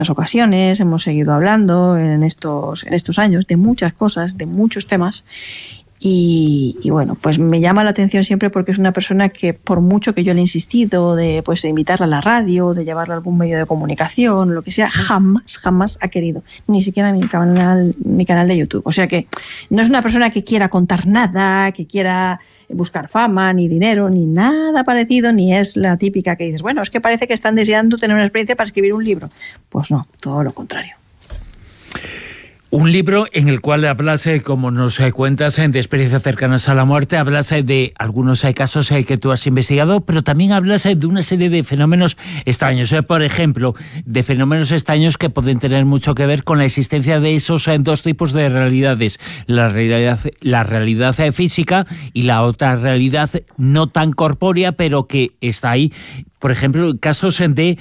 ocasiones, hemos seguido hablando en estos años de muchas cosas, de muchos temas. Y bueno, pues me llama la atención siempre porque es una persona que, por mucho que yo le he insistido de invitarla a la radio, de llevarla a algún medio de comunicación, lo que sea, jamás ha querido, ni siquiera mi canal de YouTube. O sea que no es una persona que quiera contar nada, que quiera buscar fama, ni dinero, ni nada parecido, ni es la típica que dices, bueno, es que parece que están deseando tener una experiencia para escribir un libro. Pues no, todo lo contrario. Un libro en el cual hablas, como nos cuentas, de experiencias cercanas a la muerte, hablas de algunos casos que tú has investigado, pero también hablas de una serie de fenómenos extraños. Por ejemplo, de fenómenos extraños que pueden tener mucho que ver con la existencia de esos dos tipos de realidades. La realidad física y la otra realidad no tan corpórea, pero que está ahí. Por ejemplo, casos de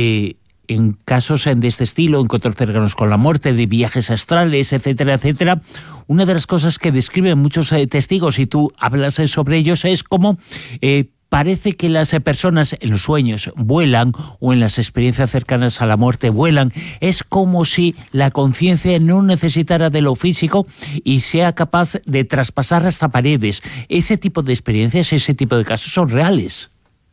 este estilo, encuentros cercanos con la muerte, de viajes astrales, etcétera, etcétera. Una de las cosas que describen muchos testigos, y tú hablas sobre ellos, es cómo parece que las personas en los sueños vuelan, o en las experiencias cercanas a la muerte vuelan. Es como si la conciencia no necesitara de lo físico y sea capaz de traspasar hasta paredes. Ese tipo de experiencias, ese tipo de casos son reales.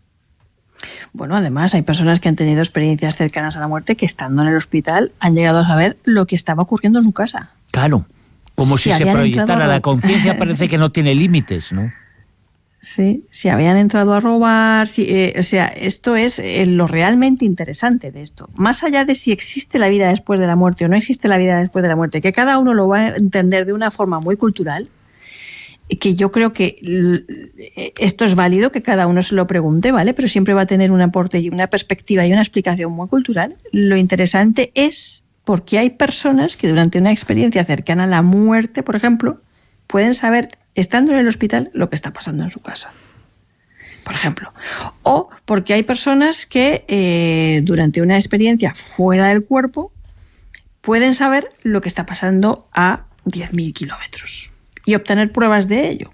Bueno, además hay personas que han tenido experiencias cercanas a la muerte que, estando en el hospital, han llegado a saber lo que estaba ocurriendo en su casa. Claro, como si se proyectara. La conciencia parece que no tiene límites, ¿no? Sí, si habían entrado a robar, esto es lo realmente interesante de esto. Más allá de si existe la vida después de la muerte o no existe la vida después de la muerte, que cada uno lo va a entender de una forma muy cultural, que yo creo que esto es válido, que cada uno se lo pregunte, ¿vale? Pero siempre va a tener un aporte y una perspectiva y una explicación muy cultural. Lo interesante es porque hay personas que durante una experiencia cercana a la muerte, por ejemplo, pueden saber, estando en el hospital, lo que está pasando en su casa, por ejemplo. O porque hay personas que durante una experiencia fuera del cuerpo pueden saber lo que está pasando a 10.000 kilómetros. Y obtener pruebas de ello.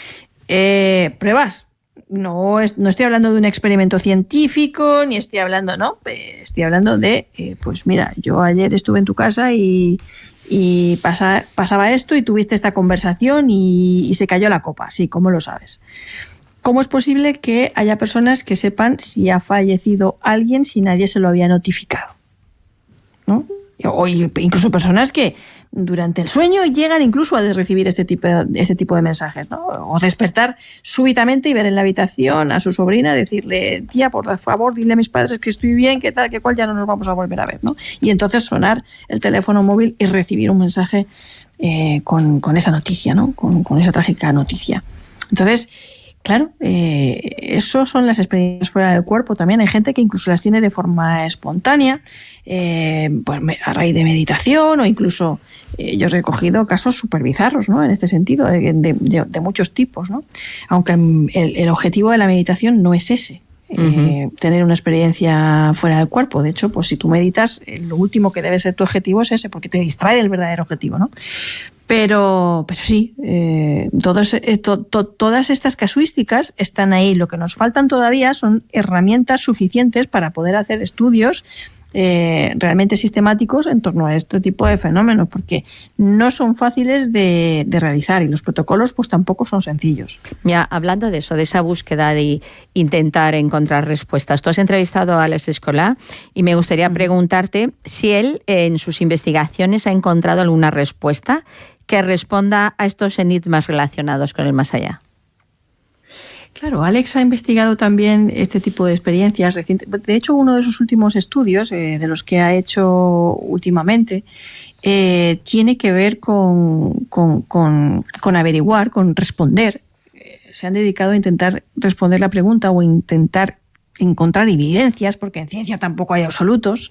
Pruebas. No estoy hablando de un experimento científico, ni estoy hablando, no. Estoy hablando de, pues mira, yo ayer estuve en tu casa y pasaba esto y tuviste esta conversación y se cayó la copa. Sí, ¿cómo lo sabes? ¿Cómo es posible que haya personas que sepan si ha fallecido alguien si nadie se lo había notificado? ¿No? O incluso personas que durante el sueño llegan incluso a recibir este tipo de mensajes, ¿no? O despertar súbitamente y ver en la habitación a su sobrina, decirle, tía, por favor, dile a mis padres que estoy bien, que tal, que cual, ya no nos vamos a volver a ver, ¿no? Y entonces sonar el teléfono móvil y recibir un mensaje con esa noticia, ¿no? Con esa trágica noticia. Entonces, claro, eso son las experiencias fuera del cuerpo. También hay gente que incluso las tiene de forma espontánea, pues a raíz de meditación, o incluso yo he recogido casos súper bizarros, ¿no? En este sentido, de muchos tipos, ¿no? Aunque el objetivo de la meditación no es ese. Tener una experiencia fuera del cuerpo. De hecho, pues si tú meditas, lo último que debe ser tu objetivo es ese, porque te distrae del verdadero objetivo, ¿no? Pero sí, todas estas casuísticas están ahí. Lo que nos faltan todavía son herramientas suficientes para poder hacer estudios realmente sistemáticos en torno a este tipo de fenómenos, porque no son fáciles de realizar y los protocolos pues tampoco son sencillos. Ya, hablando de eso, de esa búsqueda de intentar encontrar respuestas, tú has entrevistado a Alex Escolà y me gustaría preguntarte si él en sus investigaciones ha encontrado alguna respuesta que responda a estos enigmas relacionados con el más allá. Claro, Alex ha investigado también este tipo de experiencias recientes. De hecho, uno de sus últimos estudios, de los que ha hecho últimamente, tiene que ver con averiguar, con responder. Se han dedicado a intentar responder la pregunta o intentar encontrar evidencias, porque en ciencia tampoco hay absolutos,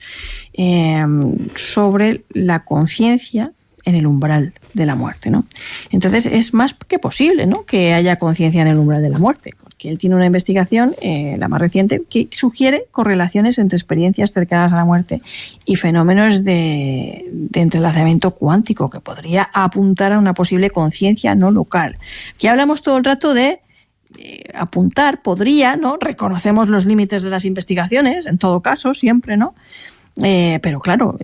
sobre la conciencia en el umbral de la muerte, ¿no? Entonces es más que posible, ¿no?, que haya conciencia en el umbral de la muerte, porque él tiene una investigación, la más reciente, que sugiere correlaciones entre experiencias cercanas a la muerte y fenómenos de entrelazamiento cuántico, que podría apuntar a una posible conciencia no local. Aquí hablamos todo el rato de apuntar, podría, ¿no? Reconocemos los límites de las investigaciones, en todo caso, siempre, ¿no? Pero claro,